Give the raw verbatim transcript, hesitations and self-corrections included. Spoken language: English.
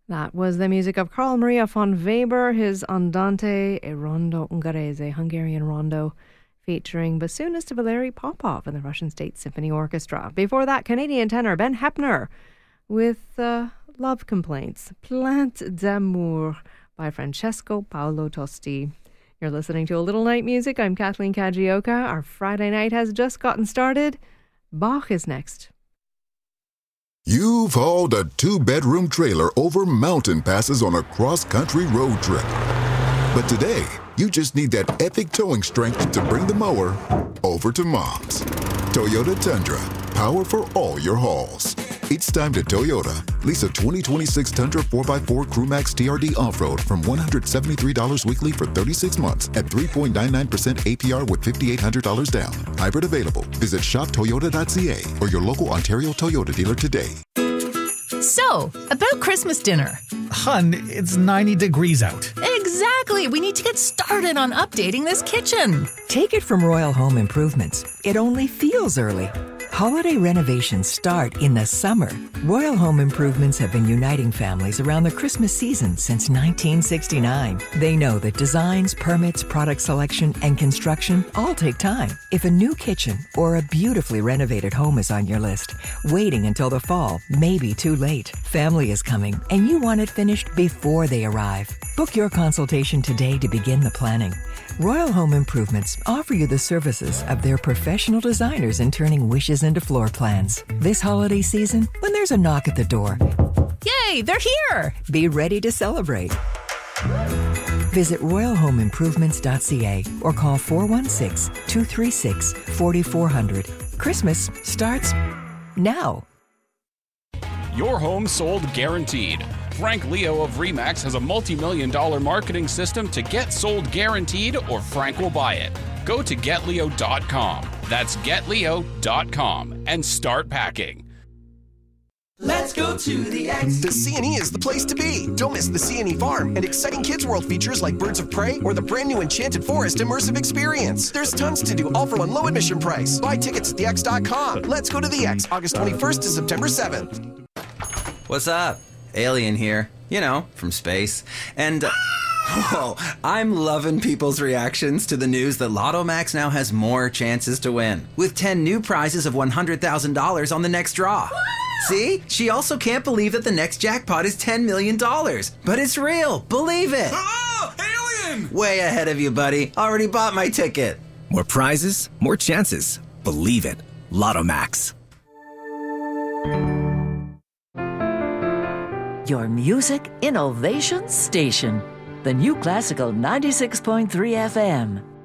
That was the music of Carl Maria von Weber, his Andante e Rondo Ungherese, Hungarian Rondo, featuring bassoonist Valery Popov and the Russian State Symphony Orchestra. Before that, Canadian tenor Ben Heppner with uh, Love Complaints, Plainte d'amour by Francesco Paolo Tosti. You're listening to A Little Night Music. I'm Kathleen Kajioka. Our Friday night has just gotten started. Bach is next. You've hauled a two-bedroom trailer over mountain passes on a cross-country road trip. But today, you just need that epic towing strength to bring the mower over to Mom's. Toyota Tundra, power for all your hauls. It's time to Toyota. Lease a twenty twenty-six Tundra four by four CrewMax T R D Off-Road from one hundred seventy-three dollars weekly for thirty-six months at three point nine nine percent A P R with five thousand eight hundred dollars down. Hybrid available. Visit shop toyota dot c a or your local Ontario Toyota dealer today. So, about Christmas dinner. Hun, it's ninety degrees out. Exactly. We need to get started on updating this kitchen. Take it from Royal Home Improvements. It only feels early. Holiday renovations start in the summer. Royal Home Improvements have been uniting families around the Christmas season since nineteen sixty-nine. They know that designs, permits, product selection, and construction all take time. If a new kitchen or a beautifully renovated home is on your list, waiting until the fall may be too late. Family is coming, and you want it finished before they arrive. Book your consultation today to begin the planning. Royal Home Improvements offer you the services of their professional designers in turning wishes into floor plans. This holiday season, when there's a knock at the door, Yay, they're here! Be ready to celebrate. Visit royal home improvements dot c a or call four one six, two three six, four four zero zero. Christmas starts now. Your home sold guaranteed. Frank Leo of RE/MAX has a multi-million dollar marketing system to get sold guaranteed, or Frank will buy it. Go to get leo dot com. That's get leo dot com and start packing. Let's go to the X. The C and E is the place to be. Don't miss the C and E Farm and exciting Kids World features like Birds of Prey or the brand new Enchanted Forest immersive experience. There's tons to do, all for one low admission price. Buy tickets at the x dot com. Let's go to the X, August twenty-first to September seventh. What's up? Alien here. You know, from space. And... Uh, whoa, I'm loving people's reactions to the news that Lotto Max now has more chances to win, with ten new prizes of one hundred thousand dollars on the next draw. See? She also can't believe that the next jackpot is ten million dollars. But it's real. Believe it. Oh, alien! Way ahead of you, buddy. Already bought my ticket. More prizes, more chances. Believe it. Lotto Max. Your music innovation station. The New Classical ninety-six point three F M.